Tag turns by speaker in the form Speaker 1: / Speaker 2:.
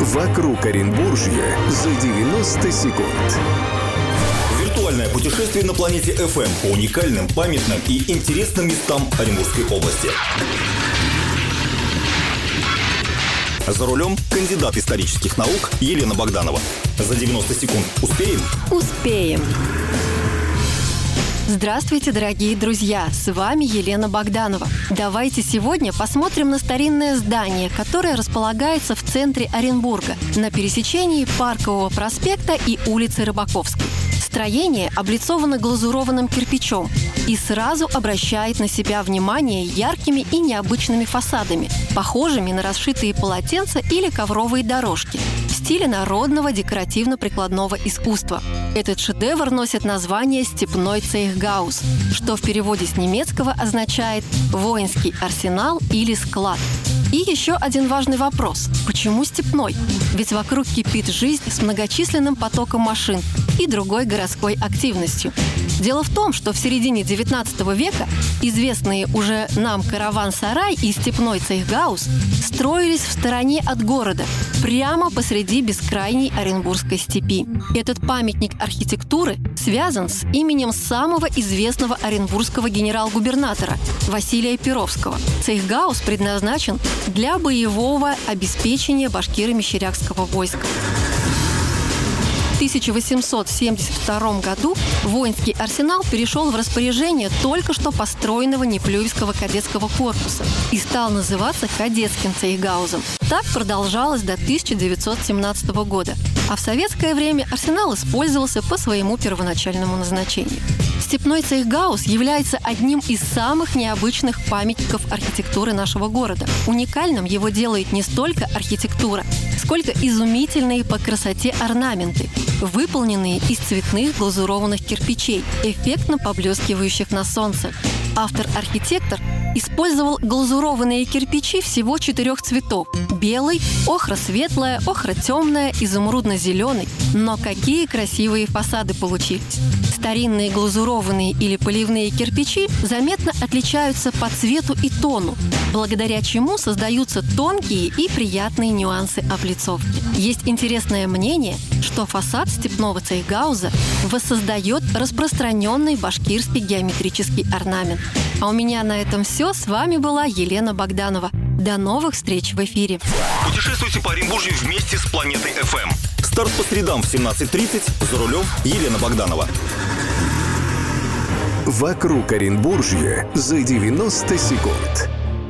Speaker 1: «Вокруг Оренбуржья за 90 секунд».
Speaker 2: Виртуальное путешествие на планете FM по уникальным, памятным и интересным местам Оренбургской области. За рулем кандидат исторических наук Елена Богданова. За 90 секунд успеем?
Speaker 3: Успеем. Здравствуйте, дорогие друзья! С вами Елена Богданова. Давайте сегодня посмотрим на старинное здание, которое располагается в центре Оренбурга, на пересечении Паркового проспекта и улицы Рыбаковской. Строение облицовано глазурованным кирпичом и сразу обращает на себя внимание яркими и необычными фасадами, похожими на расшитые полотенца или ковровые дорожки в стиле народного декоративно-прикладного искусства. Этот шедевр носит название «Степной Цейхгаус», что в переводе с немецкого означает «воинский арсенал» или «склад». И еще один важный вопрос. Почему степной? Ведь вокруг кипит жизнь с многочисленным потоком машин и другой городской активностью. Дело в том, что в середине XIX века известные уже нам караван-сарай и степной Цейхгаус строились в стороне от города, прямо посреди бескрайней Оренбургской степи. Этот памятник архитектуры связан с именем самого известного оренбургского генерал-губернатора Василия Перовского. Цейхгаус предназначен для боевого обеспечения башкиро-мещерякского войска. В 1872 году воинский арсенал перешел в распоряжение только что построенного Неплюевского кадетского корпуса и стал называться Кадетским Цейхгаузом. Так продолжалось до 1917 года, а в советское время арсенал использовался по своему первоначальному назначению. Степной Цейхгаус является одним из самых необычных памятников архитектуры нашего города. Уникальным его делает не столько архитектура, сколько изумительные по красоте орнаменты, выполненные из цветных глазурованных кирпичей, эффектно поблескивающих на солнце. Автор-архитектор использовал глазурованные кирпичи всего 4 цветов – белый, охра-светлая, охра-темная, изумрудно-зеленый. Но какие красивые фасады получились! Старинные глазурованные или поливные кирпичи заметно отличаются по цвету и тону, благодаря чему создаются тонкие и приятные нюансы облицовки. Есть интересное мнение, что фасад степного Цейхгауза воссоздает распространенный башкирский геометрический орнамент. А у меня на этом все. С вами была Елена Богданова. До новых встреч в эфире.
Speaker 2: Путешествуйте по Оренбуржью вместе с планетой FM. Старт по средам в 17:30. За рулем Елена Богданова.
Speaker 1: «Вокруг Оренбуржья за 90 секунд».